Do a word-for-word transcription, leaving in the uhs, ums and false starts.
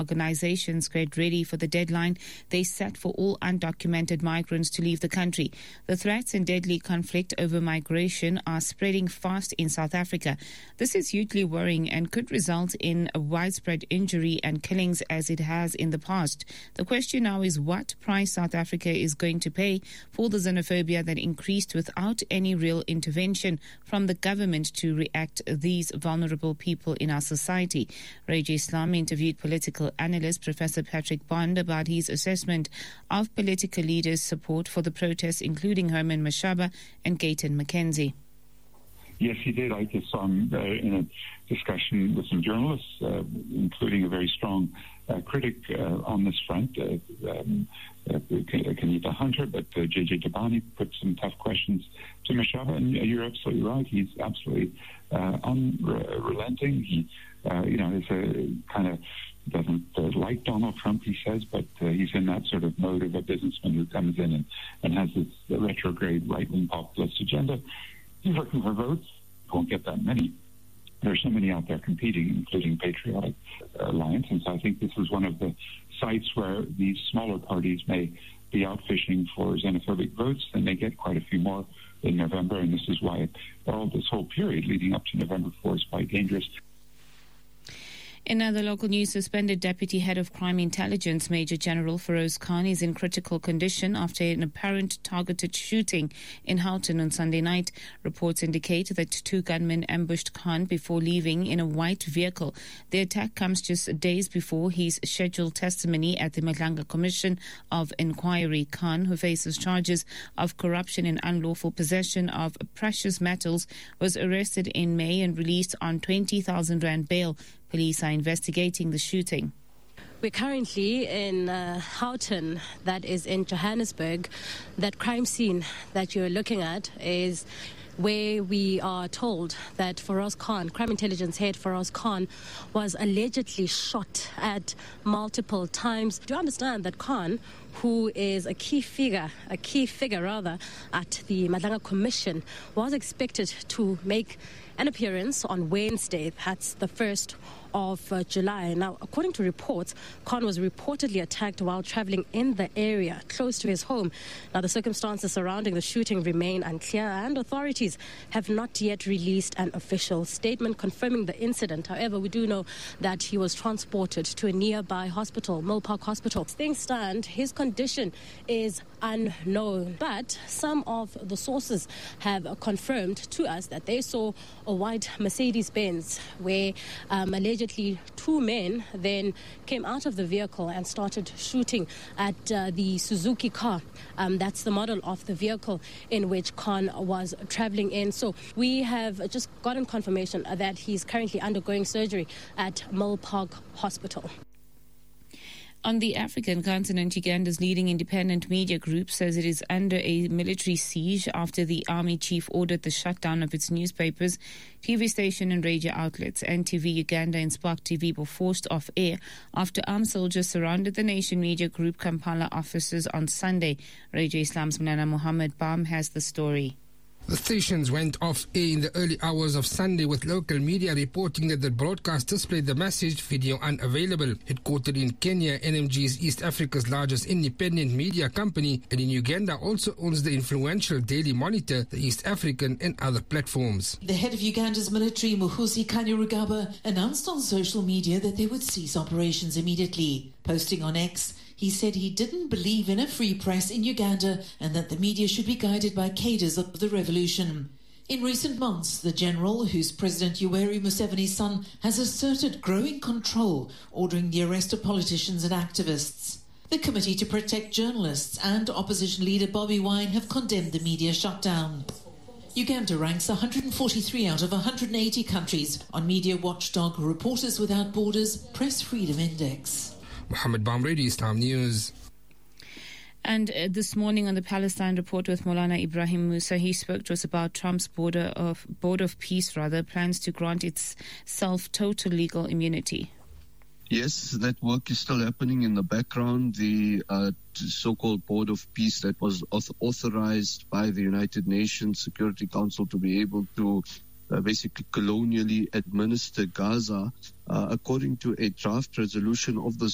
organizations get ready for the deadline they set for all undocumented migrants to leave the country. The threats and deadly conflict over migration are spreading fast in South Africa. This is hugely worrying and could result in a widespread injury and killings as it has in the past. The question now is what price South Africa is going to pay for the xenophobia that increased without any real intervention from the government to react to these vulnerable people in our society. Radio Islam interviewed political analyst Professor Patrick Bond about his assessment of political leaders' support for the protests, including Herman Mashaba and Gayton McKenzie. Yes, he did. I just saw him uh, in a discussion with some journalists, uh, including a very strong uh, critic uh, on this front, uh, um, uh, Kenita Hunter, but uh, J J Tabani put some tough questions to Mashaba, and you're absolutely right. He's absolutely uh, unrelenting. He, uh, you know, is a kind of doesn't uh, like Donald Trump, he says, but uh, he's in that sort of mode of a businessman who comes in and, and has this retrograde right-wing populist agenda. He's looking for votes. Won't get that many. There's so many out there competing, including Patriotic Alliance, and so I think this is one of the sites where these smaller parties may be out fishing for xenophobic votes, and they get quite a few more in November, and this is why all this whole period leading up to November fourth is quite dangerous. In other local news, suspended Deputy Head of Crime Intelligence Major General Feroz Khan is in critical condition after an apparent targeted shooting in Houghton on Sunday night. Reports indicate that two gunmen ambushed Khan before leaving in a white vehicle. The attack comes just days before his scheduled testimony at the Madlanga Commission of Inquiry. Khan, who faces charges of corruption and unlawful possession of precious metals, was arrested in May and released on twenty thousand rand bail. Police are investigating the shooting. We're currently in uh, Houghton, that is in Johannesburg. That crime scene that you're looking at is where we are told that Feroz Khan, Crime Intelligence Head Feroz Khan, was allegedly shot at multiple times. Do you understand that Khan, who is a key figure, a key figure rather, at the Madlanga Commission, was expected to make an appearance on Wednesday, that's the first of uh, July. Now, according to reports, Khan was reportedly attacked while traveling in the area close to his home. Now, the circumstances surrounding the shooting remain unclear, and authorities have not yet released an official statement confirming the incident. However, we do know that he was transported to a nearby hospital, Mill Park Hospital. As things stand, his condition is unknown, but some of the sources have confirmed to us that they saw a white Mercedes-Benz where um, allegedly two men then came out of the vehicle and started shooting at uh, the Suzuki car. Um, that's the model of the vehicle in which Khan was traveling in. So we have just gotten confirmation that he's currently undergoing surgery at Mill Park Hospital. On the African continent, Uganda's leading independent media group says it is under a military siege after the army chief ordered the shutdown of its newspapers, T V station and radio outlets. N T V Uganda and Spark T V were forced off air after armed soldiers surrounded the Nation Media Group Kampala offices on Sunday. Radio Islam's Mulana Muhammad Bam has the story. The stations went off air in the early hours of Sunday, with local media reporting that the broadcast displayed the message "video unavailable." Headquartered in Kenya, N M G is East Africa's largest independent media company, and in Uganda also owns the influential Daily Monitor, the East African, and other platforms. The head of Uganda's military, Muhoozi Kainerugaba, announced on social media that they would cease operations immediately. Posting on X, he said he didn't believe in a free press in Uganda and that the media should be guided by cadres of the revolution. In recent months, the general, who's President Yoweri Museveni's son, has asserted growing control, ordering the arrest of politicians and activists. The Committee to Protect Journalists and opposition leader Bobi Wine have condemned the media shutdown. Uganda ranks one hundred forty-three out of one hundred eighty countries on media watchdog Reporters Without Borders Press Freedom Index. Mohammed Bam, Radio Islam News. And uh, this morning on the Palestine Report with Maulana Ibrahim Musa, he spoke to us about Trump's border of Board of Peace, rather, plans to grant itself total legal immunity. Yes, that work is still happening in the background. The uh, so-called Board of Peace that was author- authorized by the United Nations Security Council to be able to uh, basically colonially administer Gaza, uh, according to a draft resolution of this